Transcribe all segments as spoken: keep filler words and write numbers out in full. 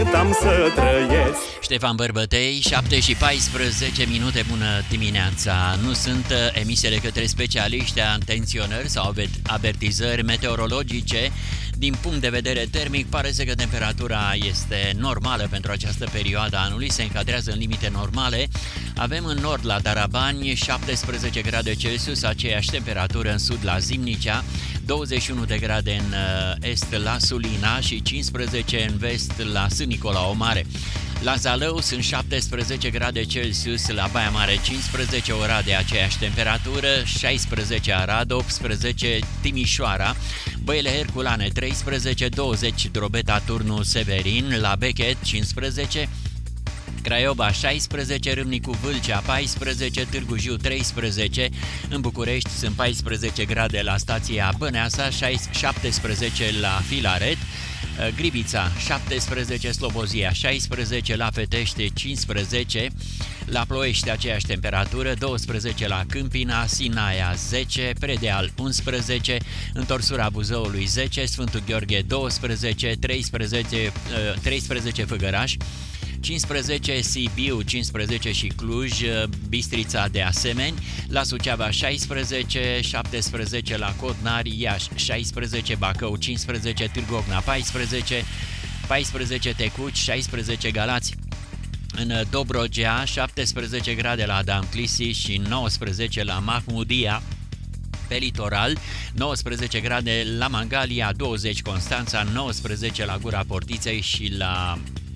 am să trăiesc. Ștefan Bărbătei, șapte și paisprezece minute, bună dimineața. Nu sunt emise de către specialiști atenționări sau avertizări meteorologice. Din punct de vedere termic, pare să că temperatura este normală pentru această perioadă a anului, se încadrează în limite normale. Avem în nord la Darabani șaptesprezece grade Celsius, aceeași temperatură în sud la Zimnicea, douăzeci și unu de grade în est la Sulina și cincisprezece în vest la Sân Nicolau Mare. La Zalău sunt șaptesprezece grade Celsius, la Baia Mare cincisprezece, Oradea aceeași temperatură, șaisprezece Arad, optsprezece Timișoara, Băile Herculane treisprezece, douăzeci Drobeta Turnu Severin, la Bechet cincisprezece, Craiova șaisprezece, Râmnicu Vâlcea paisprezece, Târgu Jiu treisprezece, în București sunt paisprezece grade la stația Băneasa, șaptesprezece la Filaret, Grivița șaptesprezece, Slobozia șaisprezece, la Fetește cincisprezece, la Ploiești aceeași temperatură, douăsprezece la Câmpina, Sinaia zece, Predeal unsprezece, Întorsura Buzăului zece, Sfântul Gheorghe doisprezece, treisprezece, treisprezece Făgăraș, cincisprezece Sibiu, cincisprezece și Cluj, Bistrița de asemenea, la Suceava șaisprezece, șaptesprezece la Codnari, Iași șaisprezece, Bacău cincisprezece, Târgu Ocna paisprezece, paisprezece Tecuci, șaisprezece Galați. În Dobrogea șaptesprezece grade la Damclisi și nouăsprezece la Mahmudia. Pe litoral, nouăsprezece grade la Mangalia, douăzeci Constanța, nouăsprezece la Gura Portiței și la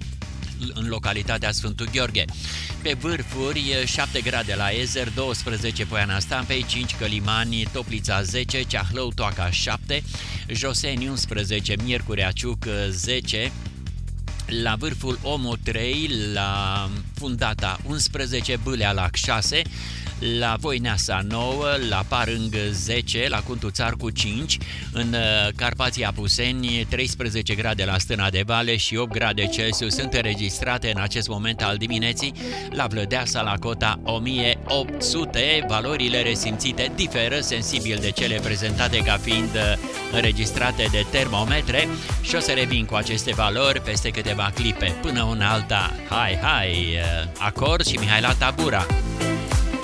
în localitatea Sfântul Gheorghe. Pe vârfuri, șapte grade la Ezer, douăsprezece Poiana Stampei, cinci Călimani, Toplița zece, Ceahlău, Toaca șapte, Joseni unsprezece, Miercurea Ciuc zece, la vârful Omu trei, la Fundata unsprezece, Bâlea Lac șase, la Voineasa nouă, la Parâng zece, la Cuntuțarcu cinci, în Carpații Apuseni treisprezece grade la Stâna de Vale și opt grade Celsius sunt înregistrate în acest moment al dimineții la Vlădeasa, la cota o mie opt sute. Valorile resimțite diferă sensibil de cele prezentate ca fiind înregistrate de termometre și o să revin cu aceste valori peste câteva clipe. Până una alta, hai, hai, Acord și Mihaela Tabura.